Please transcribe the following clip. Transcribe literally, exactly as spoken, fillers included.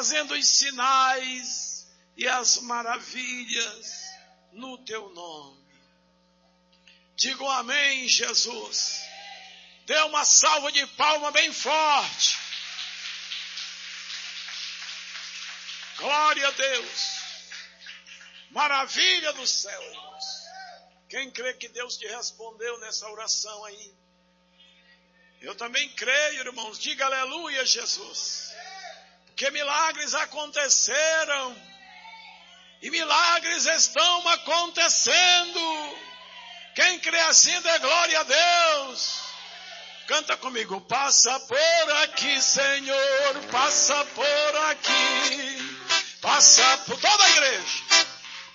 fazendo os sinais e as maravilhas no teu nome. Digo amém, Jesus. Dê uma salva de palmas bem forte. Glória a Deus. Maravilha do céu, irmãos. Quem crê que Deus te respondeu nessa oração aí? Eu também creio, irmãos. Diga aleluia, Jesus. Porque milagres aconteceram. E milagres estão acontecendo. Quem crê assim, dê glória a Deus. Canta comigo. Passa por aqui, Senhor. Passa por aqui. Passa por toda a igreja.